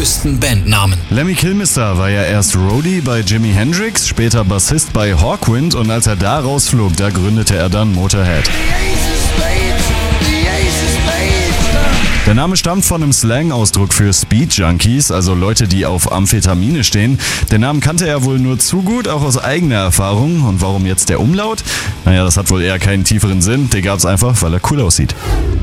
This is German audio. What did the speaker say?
größten Bandnamen. Lemmy Kilmister war ja erst Roadie bei Jimi Hendrix, später Bassist bei Hawkwind und als er da rausflog, da gründete er dann Motorhead. Der Name stammt von einem Slang-Ausdruck für Speed Junkies, also Leute, die auf Amphetamine stehen. Den Namen kannte er wohl nur zu gut, auch aus eigener Erfahrung. Und warum jetzt der Umlaut? Naja, das hat wohl eher keinen tieferen Sinn. Den gab's einfach, weil er cool aussieht.